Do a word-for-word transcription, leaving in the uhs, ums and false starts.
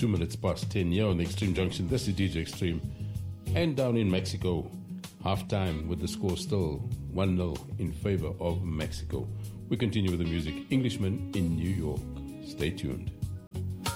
Two minutes past ten here on the Extreme Junction. This is D J Extreme. And down in Mexico, halftime with the score still one nil in favor of Mexico. We continue with the music. Englishman in New York. Stay tuned.